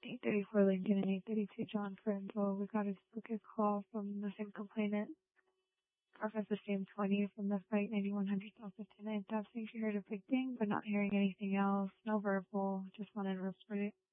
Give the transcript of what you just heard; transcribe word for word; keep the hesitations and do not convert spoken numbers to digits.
eight thirty-four Lincoln and eight thirty-two John for info. We got a spooky call from the same complainant. Professor Sam twenty from the Flight ninety-one hundred South fifty-ninth. Saying she heard a big thing, but not hearing anything else. No verbal, just wanted to report it.